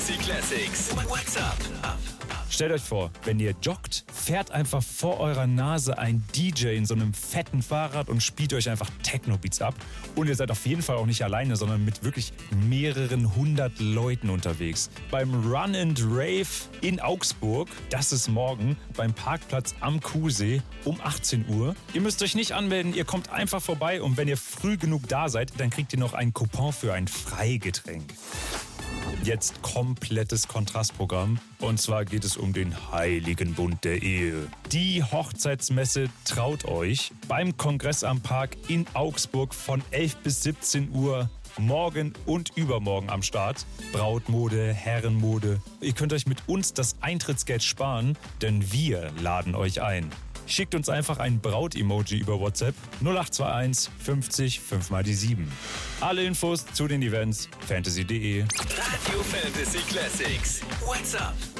Fantasy Classics. What's up? Stellt euch vor, wenn ihr joggt, fährt einfach vor eurer Nase ein DJ in so einem fetten Fahrrad und spielt euch einfach Techno-Beats ab. Und ihr seid auf jeden Fall auch nicht alleine, sondern mit wirklich mehreren hundert Leuten unterwegs. Beim Run and Rave in Augsburg, das ist morgen, beim Parkplatz am Kuhsee um 18 Uhr. Ihr müsst euch nicht anmelden, ihr kommt einfach vorbei und wenn ihr früh genug da seid, dann kriegt ihr noch einen Coupon für ein Freigetränk. Jetzt komplettes Kontrastprogramm. Und zwar geht es um den heiligen Bund der Ehe. Die Hochzeitsmesse traut euch beim Kongress am Park in Augsburg von 11 bis 17 Uhr. Morgen und übermorgen am Start. Brautmode, Herrenmode. Ihr könnt euch mit uns das Eintrittsgeld sparen, denn wir laden euch ein. Schickt uns einfach ein Braut-Emoji über WhatsApp 0821 50 5 mal die 7. Alle Infos zu den Events fantasy.de. Radio Fantasy Classics. What's up?